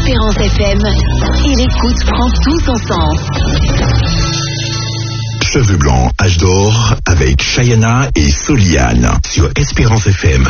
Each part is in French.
Espérance FM et l'écoute prend tout son sens. Cheveux blancs, âge d'or, avec Chayana et Soliane sur Espérance FM.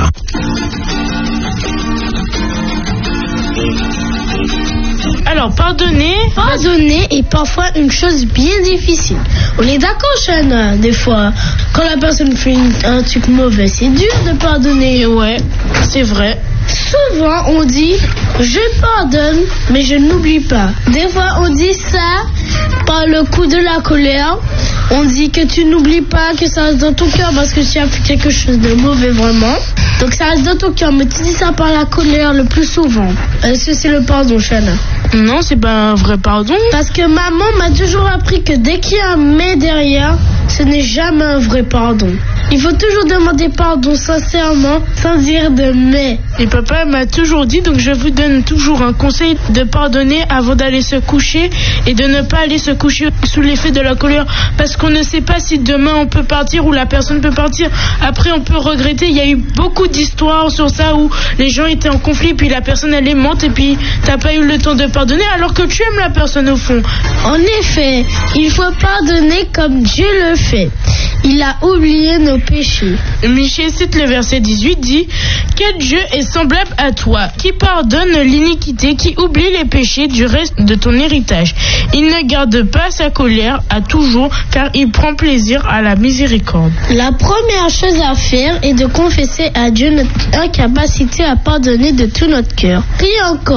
Alors, pardonner est parfois une chose bien difficile. On est d'accord, Chana, des fois. Quand la personne fait un truc mauvais, c'est dur de pardonner. Ouais, c'est vrai. Souvent, on dit « je pardonne, mais je n'oublie pas ». Des fois, on dit ça par le coup de la colère. On dit que tu n'oublies pas, que ça reste dans ton cœur parce que tu as fait quelque chose de mauvais vraiment. Donc ça reste dans ton cœur, mais tu dis ça par la colère le plus souvent. Est-ce que c'est le pardon, Chana? Non, c'est pas un vrai pardon. Parce que maman m'a toujours appris que dès qu'il y a un mais derrière, ce n'est jamais un vrai pardon. Il faut toujours demander pardon sincèrement, sans dire de mais. Et papa m'a toujours dit, donc je vous donne toujours un conseil de pardonner avant d'aller se coucher et de ne pas aller se coucher sous l'effet de la colère, parce qu'on ne sait pas si demain on peut partir ou la personne peut partir. Après on peut regretter. Il y a eu beaucoup d'histoires sur ça où les gens étaient en conflit, puis la personne elle est morte et puis t'as pas eu le temps de pardonner alors que tu aimes la personne au fond. En effet, il faut pardonner comme Dieu le fait. Il a oublié nos péchés. Michée cite le verset 18 dit « Quel Dieu est semblable à toi, qui pardonne l'iniquité, qui oublie les péchés du reste de ton héritage. Il ne garde pas sa colère à toujours, car il prend plaisir à la miséricorde. » La première chose à faire est de confesser à Dieu notre incapacité à pardonner de tout notre cœur. Prie encore.